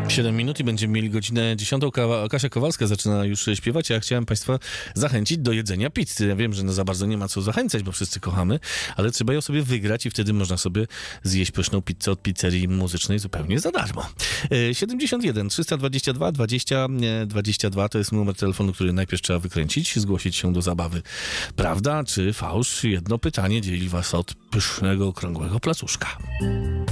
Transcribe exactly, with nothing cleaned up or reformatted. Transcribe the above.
siedem minut i będziemy mieli godzinę dziesiątą. Kasia Kowalska zaczyna już śpiewać, a ja chciałem Państwa zachęcić do jedzenia pizzy. Ja wiem, że no za bardzo nie ma co zachęcać, bo wszyscy kochamy, ale trzeba ją sobie wygrać i wtedy można sobie zjeść pyszną pizzę od pizzerii muzycznej zupełnie za darmo. siedemdziesiąt jeden trzysta dwadzieścia dwa dwadzieścia dwadzieścia dwa to jest numer telefonu, który najpierw trzeba wykręcić, zgłosić się do zabawy. Prawda czy fałsz? Jedno pytanie dzieli Was od pysznego, okrągłego placuszka.